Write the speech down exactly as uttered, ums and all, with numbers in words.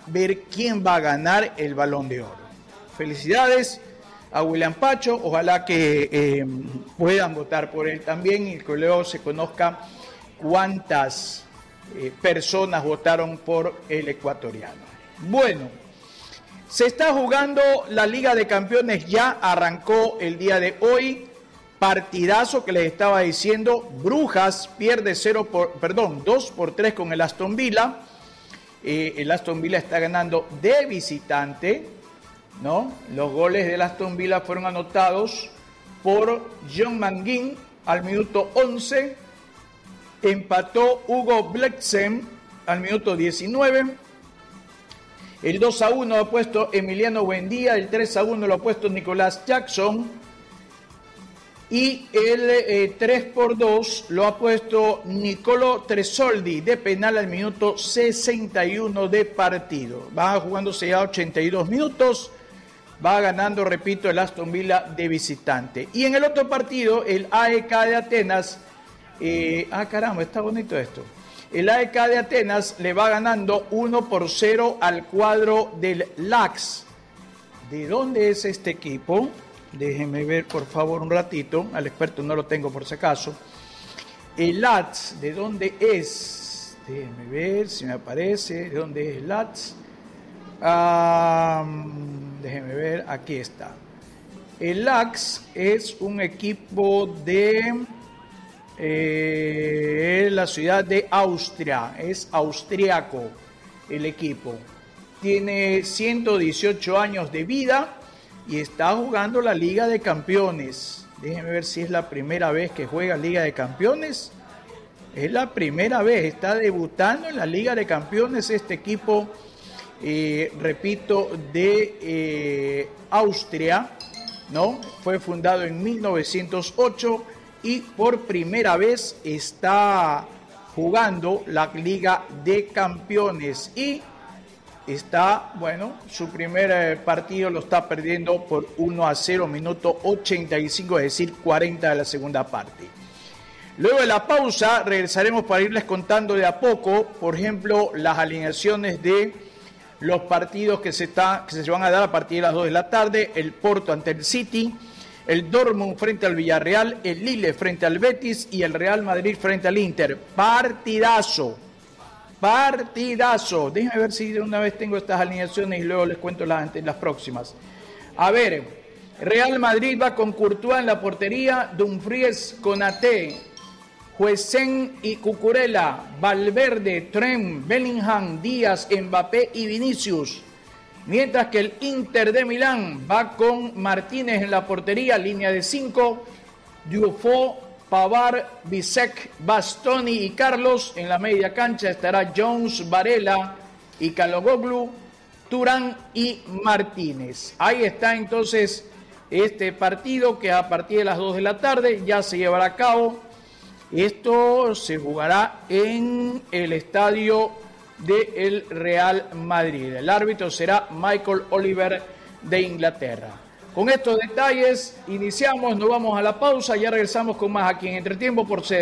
ver quién va a ganar el Balón de Oro. Felicidades a William Pacho, ojalá que eh, puedan votar por él también y que luego se conozca cuántas eh, personas votaron por el ecuatoriano. Bueno, se está jugando la Liga de Campeones, ya arrancó el día de hoy. Partidazo que les estaba diciendo. Brujas pierde cero por, perdón, dos por tres con el Aston Villa. Eh, el Aston Villa está ganando de visitante, ¿no? Los goles del Aston Villa fueron anotados por John Manguín al minuto once. Empató Hugo Blexen al minuto diecinueve. El dos a uno lo ha puesto Emiliano Buendía. El tres a uno lo ha puesto Nicolás Jackson. Y el eh, tres por dos lo ha puesto Nicolo Tresoldi de penal al minuto sesenta y uno de partido. Va jugándose ya ochenta y dos minutos. Va ganando, repito, el Aston Villa de visitante. Y en el otro partido, el A E K de Atenas. Eh, ah, caramba, está bonito esto. El A E K de Atenas le va ganando uno por cero al cuadro del Lax. ¿De dónde es este equipo? Déjenme ver, por favor, un ratito. Al experto no lo tengo por si acaso. El Lax, ¿de dónde es? Déjenme ver si me aparece. ¿De dónde es el Lax? Um, déjenme ver, aquí está. El Lax es un equipo de eh, la ciudad de Austria. Es austriaco el equipo. Tiene ciento dieciocho años de vida. Y está jugando la Liga de Campeones. Déjenme ver si es la primera vez que juega Liga de Campeones. Es la primera vez. Está debutando en la Liga de Campeones este equipo, eh, repito, de eh, Austria, ¿no? Fue fundado en mil novecientos ocho y por primera vez está jugando la Liga de Campeones. Y está, bueno, su primer eh, partido lo está perdiendo por uno a cero, minuto ochenta y cinco, es decir, cuarenta de la segunda parte. Luego de la pausa regresaremos para irles contando de a poco, por ejemplo, las alineaciones de los partidos que se, está, que se van a dar a partir de las dos de la tarde. El Porto ante el City, el Dortmund frente al Villarreal, el Lille frente al Betis y el Real Madrid frente al Inter. Partidazo. Partidazo. Déjenme ver si de una vez tengo estas alineaciones y luego les cuento las, las próximas. A ver, Real Madrid va con Courtois en la portería, Dumfries, Konaté, Huesen y Cucurella, Valverde, Trent, Bellingham, Díaz, Mbappé y Vinicius. Mientras que el Inter de Milán va con Martínez en la portería, línea de cinco, Dufo, Pavard, Bisek, Bastoni y Carlos. En la media cancha estará Jones, Varela y Calogoglu, Turán y Martínez. Ahí está entonces este partido que a partir de las dos de la tarde ya se llevará a cabo. Esto se jugará en el estadio del Real Madrid. El árbitro será Michael Oliver de Inglaterra. Con estos detalles iniciamos, nos vamos a la pausa, ya regresamos con más aquí en Entretiempo por C D.